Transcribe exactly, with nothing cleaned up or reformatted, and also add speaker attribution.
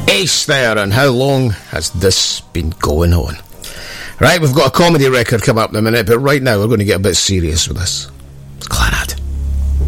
Speaker 1: Ace there, and how long has this been going on? Right, we've got a comedy record coming up in a minute, but right now we're going to get a bit serious with this. It's Clarence.